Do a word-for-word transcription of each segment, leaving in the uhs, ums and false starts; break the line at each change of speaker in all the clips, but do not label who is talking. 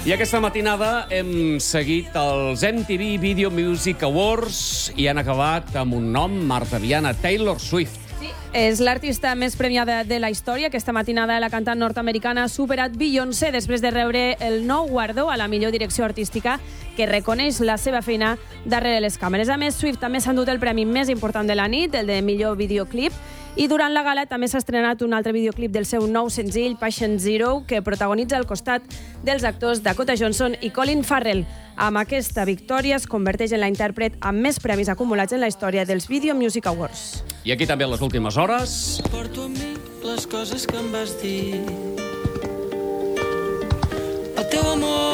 I aquesta matinada hem seguit els M T V Video Music Awards i han acabat amb un nom, Marta Viana, Taylor Swift.
Sí, és l'artista més premiada de la història. Aquesta matinada la cantant nord-americana ha superat Beyoncé després de rebre el nou guardó a la millor direcció artística que reconeix la seva feina darrere les càmeres. A més, Swift també s'ha endut el premi més important de la nit, el de millor videoclip, i durant la gala també s'ha estrenat un altre videoclip del seu nou senzill, Patient Zero, que protagonitza al costat dels actors Dakota Johnson i Colin Farrell. Amb aquesta victòria es converteix en la intèrpret amb més premis acumulats en la història dels Video Music Awards.
I aquí també a les últimes hores...
Porto amb mi les coses que em vas dir. El teu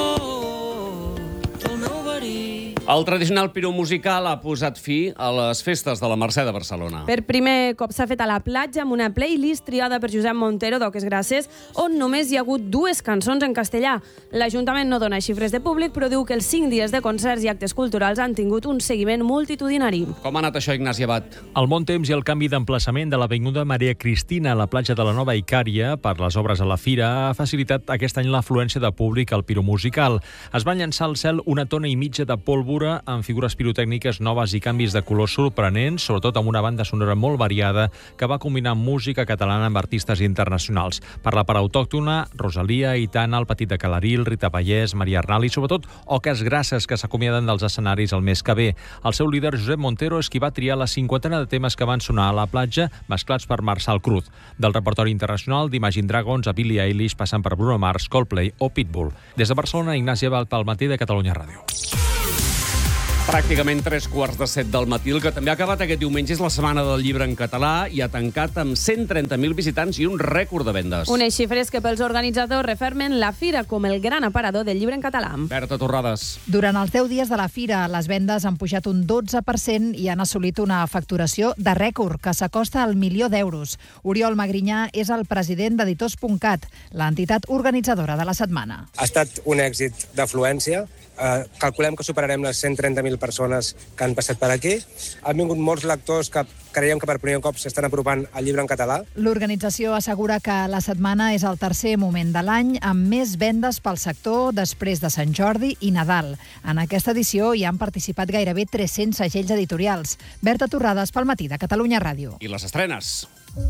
amor, el meu verí.
El tradicional piró musical ha posat fi a les festes de la Mercè de Barcelona.
Per primer cop s'ha fet a la platja amb una playlist triada per Josep Montero d'Oques Grasses, on només hi ha hagut dues cançons en castellà. L'Ajuntament no dona xifres de públic, però diu que els cinc dies de concerts i actes culturals han tingut un seguiment multitudinari.
Com ha anat això, Ignasi Abad?
El bon temps i el canvi d'emplaçament de l'avinguda Maria Cristina a la platja de la Nova Icària per les obres a la Fira ha facilitat aquest any l'afluència de públic al piró musical. Es van llançar al cel una tona i mitja de pólvora amb figures pirotècniques noves i canvis de colors sorprenents, sobretot amb una banda sonora molt variada que va combinar música catalana amb artistes internacionals. Per la part autòctona, Rosalia, Aitana, El Petit de Calaril, Rita Pallès, Maria Arnal i sobretot Oques Grasses, que s'acomiaden dels escenaris el mes que ve. El seu líder, Josep Montero, és qui va triar la cinquantena de temes que van sonar a la platja, mesclats per Marçal Cruz. Del repertori internacional, d'Imagine Dragons a Billie Eilish, passant per Bruno Mars, Coldplay o Pitbull. Des de Barcelona, Ignasi Abad, pel Matí de Catalunya Ràdio.
Pràcticament tres quarts de set del matí. El que també ha acabat aquest diumenge és la Setmana del Llibre en català i ha tancat amb cent trenta mil visitants i un rècord de vendes.
Unes xifres que pels organitzadors refermen la Fira com el gran aparador del llibre en català.
Berta Torrades.
Durant els deu dies de la Fira, les vendes han pujat un dotze per cent i han assolit una facturació de rècord que s'acosta al milió d'euros. Oriol Magrinyà és el president d'Editors punt cat, l'entitat organitzadora de la setmana.
Ha estat un èxit d'afluència. Uh, calculem que superarem les cent trenta mil persones que han passat per aquí. Han vingut molts lectors que creiem que per primer cop s'estan apropant al llibre en català.
L'organització assegura que la setmana és el tercer moment de l'any amb més vendes pel sector després de Sant Jordi i Nadal. En aquesta edició hi han participat gairebé tres-cents segells editorials. Berta Torrades, pel Matí de Catalunya Ràdio.
I les estrenes.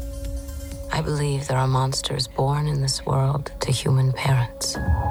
I believe there are monsters born in this world to human parents.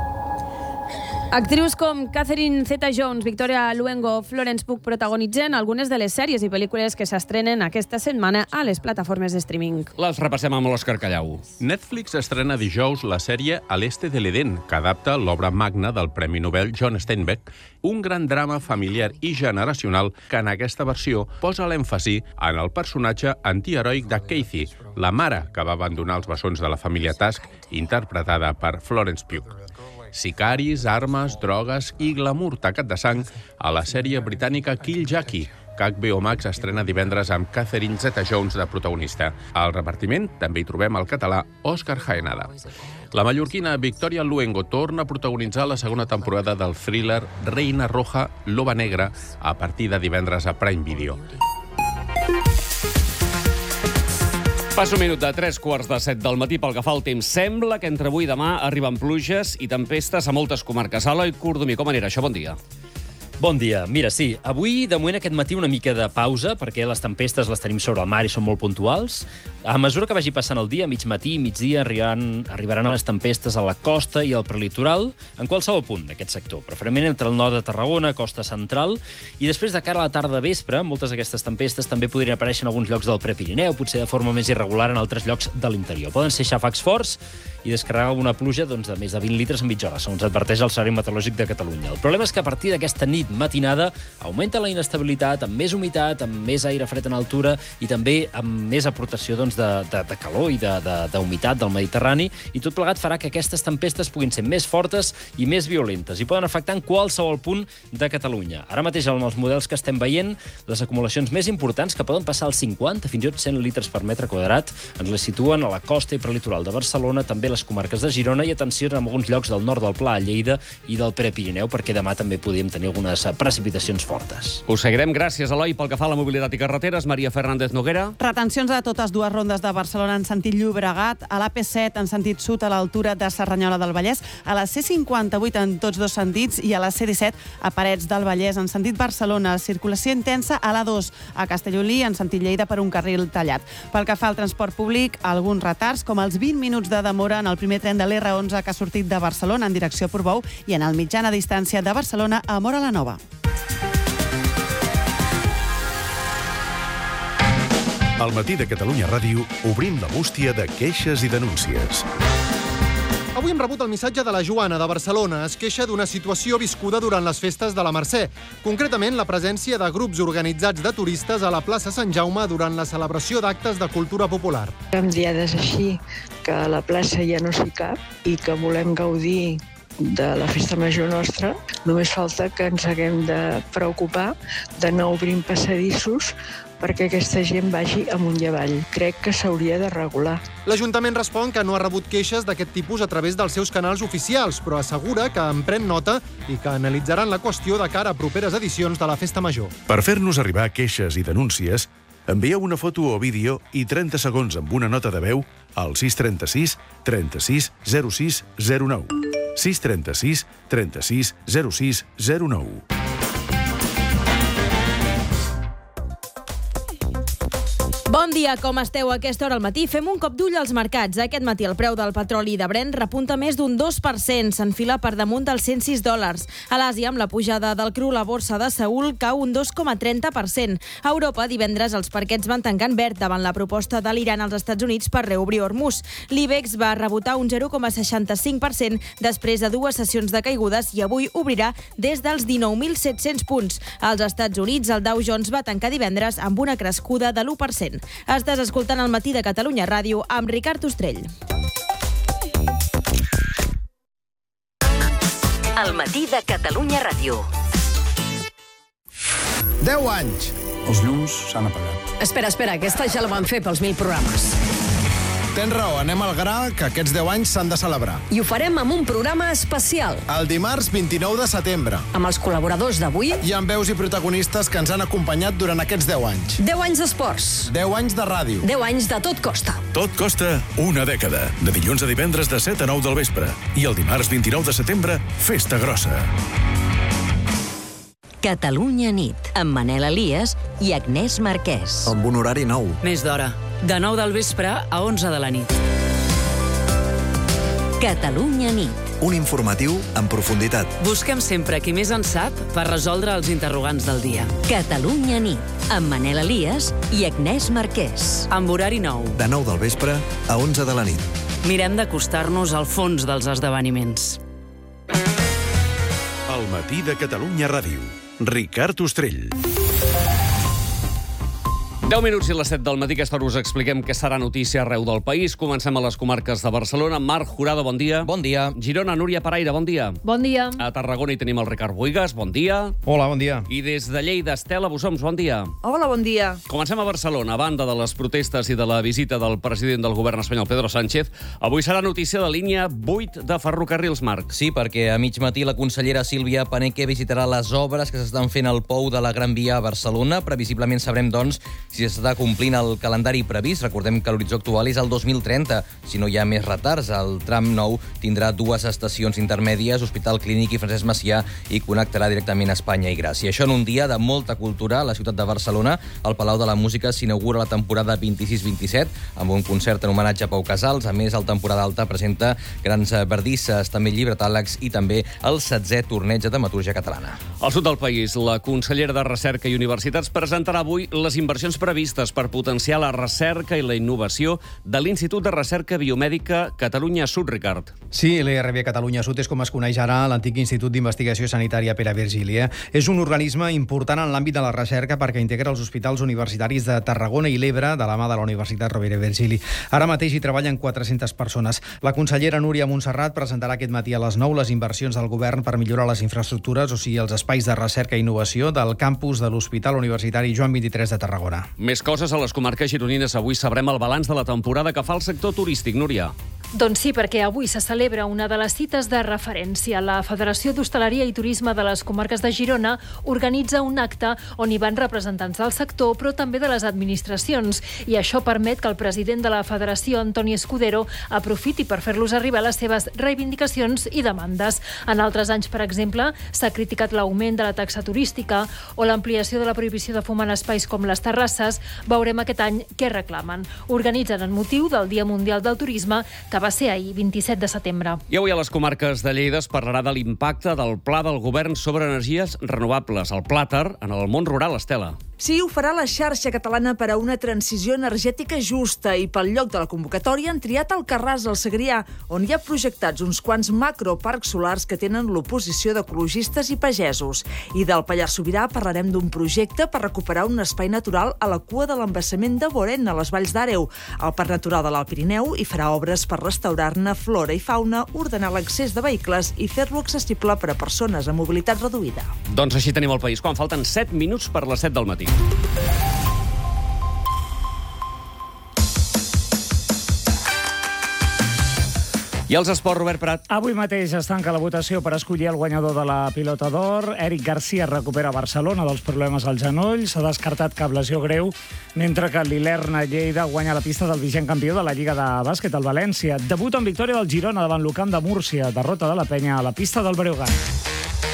Actrius com Catherine Zeta-Jones, Victoria Luengo, Florence Pugh protagonitzen algunes de les sèries i pel·lícules que s'estrenen aquesta setmana a les plataformes de streaming.
Les repassem amb l'Òscar Callau.
Netflix estrena dijous la sèrie A l'Este de l'Eden, que adapta l'obra magna del Premi Nobel John Steinbeck, un gran drama familiar i generacional que en aquesta versió posa l'èmfasi en el personatge antiheroic de Kathy, la mare que va abandonar els bessons de la família Tusk, interpretada per Florence Pugh. Sicaris, armes, drogues i glamour tacat de sang a la sèrie britànica Kill Jackie, que H B O Max estrena divendres amb Catherine Zeta-Jones de protagonista. Al repartiment també hi trobem el català Òscar Jaenada. La mallorquina Victoria Luengo torna a protagonitzar la segona temporada del thriller Reina Roja, Loba Negra, a partir de divendres a Prime Video.
Passa un minut de tres quarts de set del matí pel que fa al temps. Sembla que entre avui i demà arriben pluges i tempestes a moltes comarques. Eloi Cordomí, com anirà això? Bon dia.
Bon dia. Mira, sí, avui, de moment, aquest matí una mica de pausa, perquè les tempestes les tenim sobre el mar i són molt puntuals. A mesura que vagi passant el dia, mig matí i migdia, arribaran, arribaran les tempestes a la costa i al prelitoral, en qualsevol punt d'aquest sector, preferentment entre el nord de Tarragona, costa central, i després de cara a la tarda vespre, moltes d'aquestes tempestes també podrien aparèixer en alguns llocs del Prepirineu, potser de forma més irregular en altres llocs de l'interior. Poden ser xàfecs forts i descarregar una pluja doncs, de més de vint litres en mitja hora, segons adverteix el Servei Meteorològic de Catalunya. El problema és que a partir d'aquesta nit matinada augmenta la inestabilitat, amb més humitat, amb més aire fred en altura i també amb més aportació doncs, de, de, de calor i d'humitat de, de, del Mediterrani, i tot plegat farà que aquestes tempestes puguin ser més fortes i més violentes i poden afectar en qualsevol punt de Catalunya. Ara mateix, amb els models que estem veient, les acumulacions més importants, que poden passar als cinquanta fins i tot cent litres per metre quadrat, ens les situen a la costa i prelitoral de Barcelona, també les les comarques de Girona i atenció en alguns llocs del nord del Pla, Lleida i del Prepirineu, perquè demà també podríem tenir algunes precipitacions fortes.
Us seguirem. Gràcies, Eloi. Pel que fa a la mobilitat i carreteres, Maria Fernández Noguera.
Retencions a totes dues rondes de Barcelona en sentit Llobregat, a l'A P set en sentit sud a l'altura de Cerdanyola del Vallès, a la C cinquanta-vuit en tots dos sentits i a la C disset a Parets del Vallès en sentit Barcelona. Circulació intensa a l'A dos a Castellolí en sentit Lleida per un carril tallat. Pel que fa al transport públic, alguns retards, com els vint minuts de demora en el primer tren de l'R onze que ha sortit de Barcelona en direcció a Portbou i en el mitjana distància de Barcelona a Móra la Nova.
Al matí de Catalunya Ràdio obrim la bústia de queixes i denúncies.
Avui hem rebut el missatge de la Joana, de Barcelona. Es queixa d'una situació viscuda durant les festes de la Mercè. Concretament, la presència de grups organitzats de turistes a la plaça Sant Jaume durant la celebració d'actes de cultura popular.
Amb diades així, que a la plaça ja no s'hi cap i que volem gaudir de la festa major nostra, només falta que ens haguem de preocupar d'anar obrint passadissos perquè aquesta gent vagi amunt i avall. Crec que s'hauria de regular.
L'Ajuntament respon que no ha rebut queixes d'aquest tipus a través dels seus canals oficials, però assegura que en pren nota i que analitzaran la qüestió de cara a properes edicions de la Festa Major.
Per fer-nos arribar queixes i denúncies, envieu una foto o vídeo i trenta segons amb una nota de veu al sis trenta-sis trenta-sis zero sis zero nou. sis trenta-sis trenta-sis zero sis zero nou.
Bon dia, com esteu a aquesta hora al matí? Fem un cop d'ull als mercats. Aquest matí el preu del petroli de Brent repunta més d'un dos per cent, s'enfila per damunt dels cent sis dòlars. A l'Àsia, amb la pujada del cru, la borsa de Seül cau un dos coma trenta per cent. A Europa, divendres, els parquets van tancar en verd davant la proposta de l'Iran als Estats Units per reobrir Hormuz. L'IBEX va rebotar un zero coma seixanta-cinc per cent després de dues sessions de caigudes i avui obrirà des dels dinou mil set-cents punts. Als Estats Units, el Dow Jones va tancar divendres amb una crescuda de l'u per cent. Estàs escoltant el matí de Catalunya Ràdio amb Ricard Ostrell.
El matí de Catalunya Ràdio.
deu anys. Els llums s'han apagat.
Espera, espera, aquesta ja la van fer pels mil programes.
Tens raó, anem al gra, que aquests deu anys s'han de celebrar.
I ho farem amb un programa especial.
El dimarts vint-i-nou de setembre.
Amb els col·laboradors d'avui.
I amb veus i protagonistes que ens han acompanyat durant aquests deu anys.
deu anys d'esports.
deu anys de ràdio.
deu anys de Tot Costa.
Tot costa una dècada. De dilluns a divendres de set a nou del vespre. I el dimarts vint-i-nou de setembre, festa grossa.
Catalunya nit, amb Manel Elias i Agnès Marquès.
Amb un horari nou.
Més d'hora. De nou del vespre a onze de la nit.
Catalunya nit.
Un informatiu en profunditat.
Busquem sempre qui més en sap per resoldre els interrogants del dia.
Catalunya nit, amb Manel Elias i Agnès Marquès.
Amb horari nou.
De nou del vespre a onze de la nit.
Mirem d'acostar-nos al fons dels esdeveniments.
El matí de Catalunya Ràdio. Ricard Ostrell.
deu minuts i les set del matí, aquesta hora us expliquem què serà notícia arreu del país. Comencem a les comarques de Barcelona. Marc Jurado, bon dia.
Bon dia.
Girona, Núria Paraire, bon dia.
Bon dia.
A Tarragona hi tenim el Ricard Buigas, bon dia.
Hola, bon dia.
I des de Lleida, Estela Bussoms, bon dia.
Hola, bon dia.
Comencem a Barcelona. A banda de les protestes i de la visita del president del govern espanyol, Pedro Sánchez, avui serà notícia la línia vuit de ferrocarrils, Marc.
Sí, perquè a mig matí la consellera Sílvia Paneque visitarà les obres que s'estan fent al pou de la Gran Via a Barcelona. Previsiblement sabrem, doncs, si s'està complint el calendari previst. Recordem que l'horitzó actual és el dos mil trenta. Si no hi ha més retards, el tram nou tindrà dues estacions intermèdies, Hospital Clínic i Francesc Macià, i connectarà directament a Espanya i Gràcia. Això en un dia de molta cultura a la ciutat de Barcelona. Al Palau de la Música s'inaugura la temporada vint-i-sis vint-i-set amb un concert en homenatge a Pau Casals. A més, el temporada alta presenta grans verdisses, també llibretàlegs i també el setzè torneig de dramatúrgia catalana.
Al sud del país, la consellera de Recerca i Universitats presentarà avui les inversions previstes per potenciar la recerca i la innovació de l'Institut de Recerca Biomèdica Catalunya Sud, Ricard.
Sí, l'E R B Catalunya Sud és com es coneix ara l'antic Institut d'Investigació Sanitària Pere Virgili. Eh? És un organisme important en l'àmbit de la recerca perquè integra els hospitals universitaris de Tarragona i l'Ebre de la mà de la Universitat Rovira i Virgili. Ara mateix hi treballen quatre-centes persones. La consellera Núria Montserrat presentarà aquest matí a les nou les inversions del govern per millorar les infraestructures, o sigui, els espais de recerca i innovació del campus de l'Hospital Universitari Joan vint-i-tres de Tarragona.
Més coses a les comarques gironines. Avui sabrem el balanç de la temporada que fa el sector turístic, Núria.
Doncs sí, perquè avui se celebra una de les cites de referència. La Federació d'Hostaleria i Turisme de les Comarques de Girona organitza un acte on hi van representants del sector, però també de les administracions. I això permet que el president de la Federació, Antoni Escudero, aprofiti per fer-los arribar les seves reivindicacions i demandes. En altres anys, per exemple, s'ha criticat l'augment de la taxa turística o l'ampliació de la prohibició de fumar en espais com les terrasses. Veurem aquest any què reclamen. Organitzen en motiu del Dia Mundial del Turisme, que va ser ahir, vint-i-set de setembre.
I avui a les comarques de Lleida es parlarà de l'impacte del pla del govern sobre energies renovables, el Plàter, en el món rural, Estela.
Sí, ho farà la xarxa catalana per a una transició energètica justa i pel lloc de la convocatòria han triat Alcarràs, al Segrià, on hi ha projectats uns quants macroparcs solars que tenen l'oposició d'ecologistes i pagesos. I del Pallars Sobirà parlarem d'un projecte per recuperar un espai natural a la cua de l'embassament de Borén, a les Valls d'Àreu. El Parc Natural de l'Alt Pirineu hi farà obres per restaurar-ne flora i fauna, ordenar l'accés de vehicles i fer-lo accessible per a persones amb mobilitat reduïda.
Doncs així tenim el país, quan falten set minuts per les set del matí. I els esports, Robert Prat.
Avui mateix es tanca la votació per escollir el guanyador de la Pilota d'Or. Eric Garcia recupera Barcelona dels problemes al genoll. S'ha descartat cap lesió greu, mentre que l'Ilerna Lleida guanya la pista del vigent campió de la Lliga de Bàsquet, el València. Debut amb victòria del Girona davant l'U Camp de Múrcia. Derrota de la Penya a la pista del Breogàs.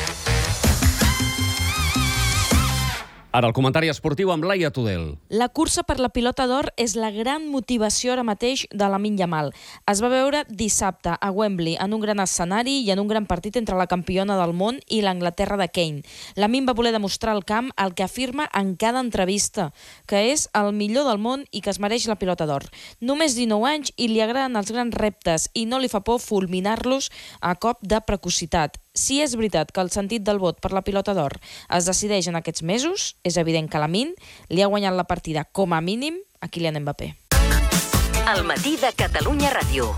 Ara el comentari esportiu amb Laia Tudel.
La cursa per la Pilota d'Or és la gran motivació ara mateix de Lamine Yamal. Es va veure dissabte a Wembley en un gran escenari i en un gran partit entre la campiona del món i l'Anglaterra de Kane. Lamine va voler demostrar al camp el que afirma en cada entrevista, que és el millor del món i que es mereix la Pilota d'Or. Només dinou anys i li agraden els grans reptes i no li fa por fulminar-los a cop de precocitat. Si és veritat que el sentit del vot per la Pilota d'Or es decideix en aquests mesos, és evident que Lamine li ha guanyat la partida com a mínim a Kylian Mbappé.
El matí de Catalunya Ràdio.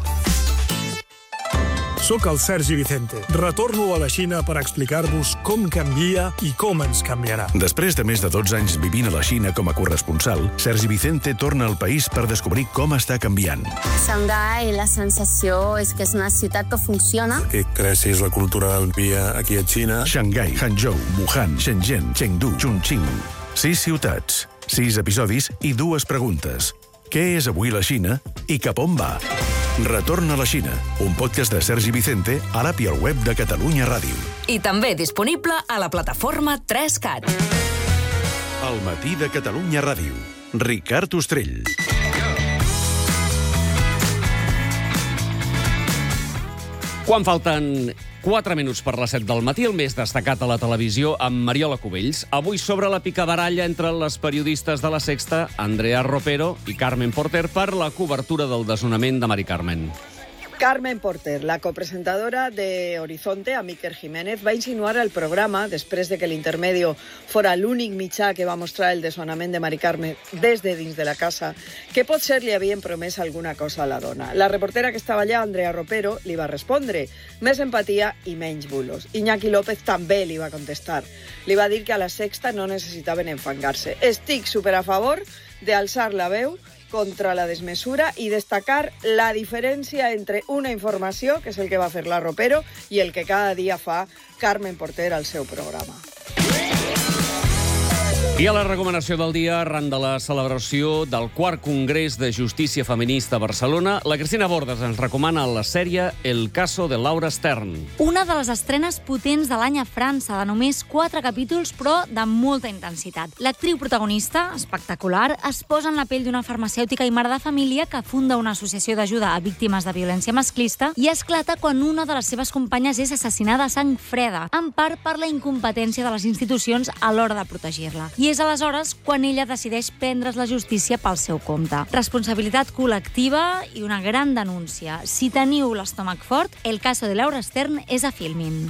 Soc el Sergi Vicente. Retorno a la Xina per explicar-vos com canvia i com ens canviarà.
Després de més de dotze anys vivint a la Xina com a corresponsal, Sergi Vicente torna al país per descobrir com està canviant.
Xangai, la sensació és que és una ciutat que funciona.
Que creixis la cultura del dia aquí a Xina.
Xangai, Hangzhou, Wuhan, Shenzhen, Chengdu, Chongqing. Sis ciutats, sis episodis i dues preguntes. Què és avui la Xina i cap on va? Retorna a la Xina, un podcast de Sergi Vicente a l'app i al web de Catalunya Ràdio.
I també disponible a la plataforma tres cat.
El matí de Catalunya Ràdio. Ricard Ostrell.
Quan falten quatre minuts per les set del matí, el més destacat a la televisió amb Mariola Cubells. Avui sobre la picabaralla entre les periodistes de La Sexta, Andrea Ropero i Carmen Porter, per la cobertura del desnonament de Mari Carmen.
Carmen Porter, la copresentadora de Horizonte, amb Iker Jiménez, va insinuar al programa, després de que l'Intermedio fora l'únic mitjà que va mostrar el desnonament de Mari Carmen des de dins de la casa, que potser li havien promès alguna cosa a la dona. La reportera que estava allà, Andrea Ropero, li va respondre més empatia i menys bulos. Iñaki López també li va contestar. Li va dir que a La Sexta no necessitaven enfangar-se. Estic super a favor d'alçar la veu contra la desmesura i destacar la diferència entre una informació, que és el que va fer la Ropero, i el que cada dia fa Carmen Porter al seu programa.
I a la recomanació del dia, arran de la celebració del quart Congrés de Justícia Feminista a Barcelona, la Cristina Bordes ens recomana la sèrie El caso de Laura Stern.
Una de les estrenes potents de l'any a França, de només quatre capítols, però de molta intensitat. L'actriu protagonista, espectacular, es posa en la pell d'una farmacèutica i mare de família que funda una associació d'ajuda a víctimes de violència masclista i esclata quan una de les seves companyes és assassinada a sang freda, en part per la incompetència de les institucions a l'hora de protegir-la. I és aleshores quan ella decideix prendre's la justícia pel seu compte. Responsabilitat col·lectiva i una gran denúncia. Si teniu l'estómac fort, El caso de Laura Stern és a Filmin.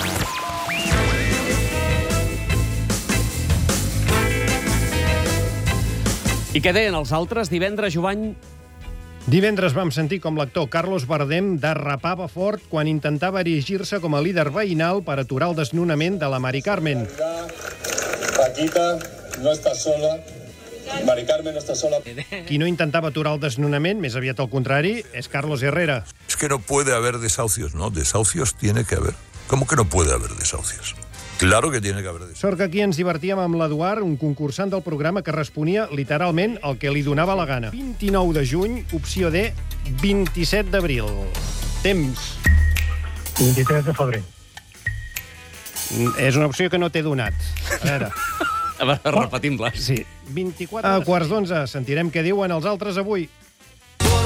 I què deien els altres? Divendres, Jovany...
Divendres vam sentir com l'actor Carlos Bardem derrapava fort quan intentava erigir-se com a líder veïnal per aturar el desnonament de la Mari Carmen.
Paquita, no estàs sola.
Mari Carmen està sola.
Qui no intentava aturar el desnonament, més aviat al contrari, és Carlos Herrera.
Es que no puede haber desahucios, ¿no? Desahucios tiene que haver. ¿Cómo que no puede haber desahucios? Claro que tiene que haber desahucios.
Sort que aquí ens divertíem amb l'Eduard, un concursant del programa que responia literalment el que li donava la gana. vint-i-nou de juny, opció D, vint-i-set d'abril. Temps.
vint-i-tres de febrer.
És una opció que no t'he donat. A veure...
A veure, repetim-la.
Sí. vint-i-quatre a quarts d'onze. Sentirem què diuen els altres avui.